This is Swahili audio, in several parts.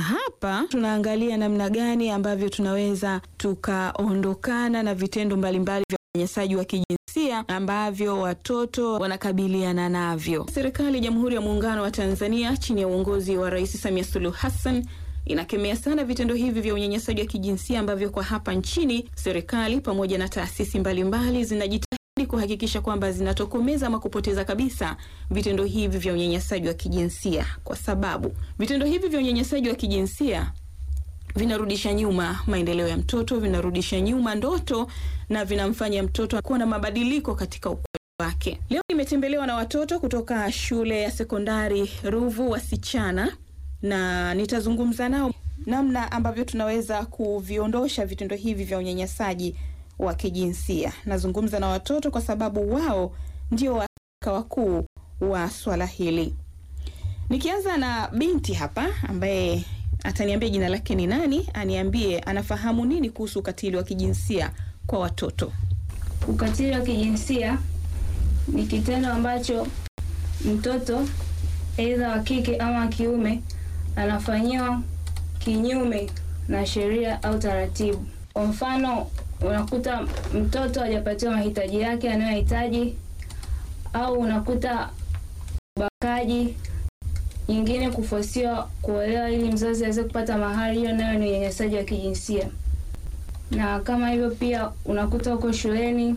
hapa tunaangalia namna gani ambavyo tunaweza tukaondokana na vitendo mbalimbali vya unyanyasaji wa kijinsia ambavyo watoto wanakabiliana navyo. Serikali ya Jamhuri ya Muungano wa Tanzania chini ya uongozi wa Rais Samia Suluhu Hassan inakemea sana vitendo hivi vya unyanyasaji wa kijinsia ambavyo kwa hapa nchini serikali pamoja na taasisi mbalimbali zinajitahidi kuhakikisha kwamba zinatokomeza ama kupoteza kabisa vitendo hivi vya unyanyasaji wa kijinsia, kwa sababu vitendo hivi vya unyanyasaji wa kijinsia vinarudisha nyuma maendeleo ya mtoto, vinarudisha nyuma ndoto na vinamfanya mtoto kuwa na mabadiliko katika ukuaji wake. Leo nimetembelewa na watoto kutoka shule ya sekondari Ruvu wasichana na nitazungumza nao namna ambavyo tunaweza kuviondosha vitendo hivi vya unyanyasaji wa kijinsia. Nazungumza na watoto kwa sababu wao ndio wahusika wakuu wa swala hili. Nikianza na binti hapa ambaye ataniambia jina lake ni nani, aniambie anafahamu nini kuhusu ukatili wa kijinsia kwa watoto. Ukatili wa kijinsia ni kitendo ambacho mtoto aidha wa kike ama wa kiume anafanyiwa kinyume na sheria au taratibu. Kwa mfano, unakuta mtoto hajapatiwa mahitaji yake anayohitaji, au unakuta ubakaji, nyingine kufosiwa kuolewa ili mzazi aweze kupata mahari, hiyo nayo ni unyanyasaji wa kijinsia. Na kama hivyo pia unakuta uko shuleni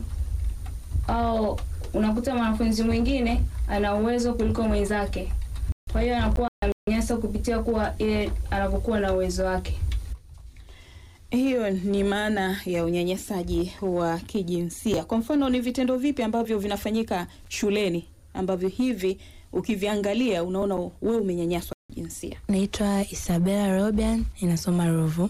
au unakuta mwanafunzi mwingine ana uwezo kuliko mwenzake, kwa hiyo anakuwa ananyanyasa kupitia kuwa yeye anapokuwa na uwezo wake. Hiyo ni maana ya unyanyasaji wa kijinsia. Kwa mfano, ni vitendo vipi ambavyo vinafanyika shuleni ambavyo hivi ukiviangalia unaona wewe umenyanyaswa kijinsia? Naitwa Isabella Robian, ninasoma Ruvu.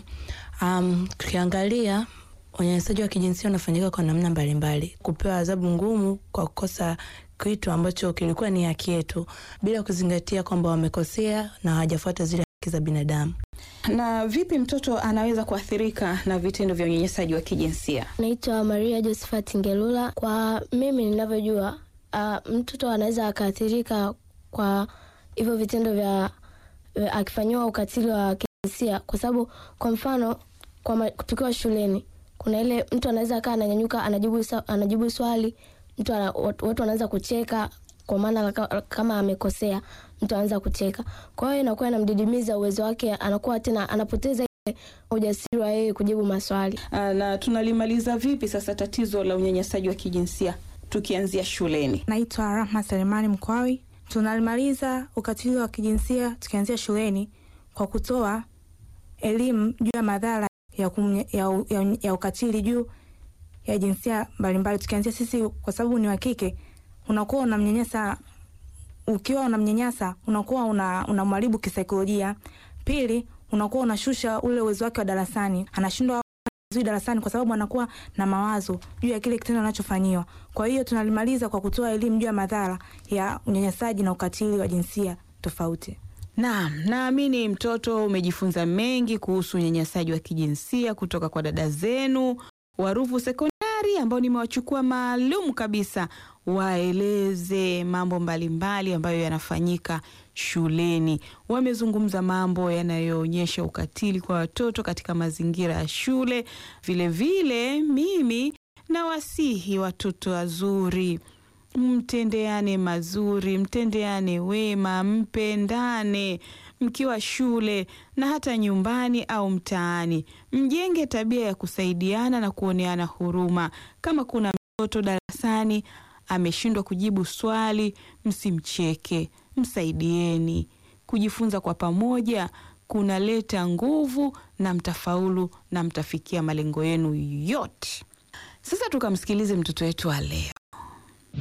Tukiangalia unyanyasaji wa kijinsia unafanyika kwa namna mbalimbali. Kupewa adhabu ngumu kwa kukosa kitu ambacho kilikuwa ni haki yetu bila kuzingatia kwamba wamekosea na hawajafuata zile haki za binadamu. Na vipi mtoto anaweza kuathirika na vitendo vya unyanyasaji wa kijinsia? Naitwa Maria Josephat Ngelula. Kwa mimi ninavyojua, mtoto anaweza akaathirika kwa hivyo vitendo vya akifanywa ukatili wa kijinsia, kwa sababu kwa mfano tukiwa shuleni kuna ile mtu anaweza kaa ananyanyuka anajibu swali, watu wanaanza kucheka kwa maana kama amekosea, mtu anaanza kucheka. Kwa hiyo inakuwa inamdidimiza uwezo wake, anakuwa tena anapoteza ile ujasiri wa yeye kujibu maswali. Na tunalimaliza vipi sasa tatizo la unyanyasaji wa kijinsia tukianzia shuleni? Naitwa Rahma Selemani Mkwawi. Tunalimaliza ukatili wa kijinsia tukianzia shuleni kwa kutoa elimu juu ya madhara ya ukatili juu ya jinsia mbalimbali. Tukianzia sisi, kwa sababu ni wa kike, unakuwa unamnyanyasa, ukiwa unamnyanyasa unakuwa unamharibu kisaikolojia. Pili, unakuwa unashusha ule uwezo wake wa darasani, anashindwa vizuri darasani kwa sababu anakuwa na mawazo juu ya kile kitendo anachofanyiwa. Kwa hiyo tunalimaliza kwa kutoa elimu juu ya madhara ya unyanyasaji na ukatili wa jinsia tofauti. Naamini mtoto umejifunza mengi kuhusu unyanyasaji wa kijinsia kutoka kwa dada zenu wa Ruvu Sekondari ambao nimewachukua maalum kabisa waeleze mambo mbalimbali ambayo yanafanyika shuleni. Wamezungumza mambo yanayoonyesha ukatili kwa watoto katika mazingira ya shule. Vile vile mimi na wasihi watoto wazuri, mtendeane mazuri, mtendeane wema, mpendane mkiwa shule na hata nyumbani au mtaani. Mjenge tabia ya kusaidiana na kuoneana huruma. Kama kuna mtoto darasani ameshindwa kujibu swali, msimcheke, msaidieni. Kujifunza kwa pamoja kunaleta nguvu na mtafaulu na mtafikia malengo yenu yote. Sasa tukamsikilize mtoto wetu wa leo.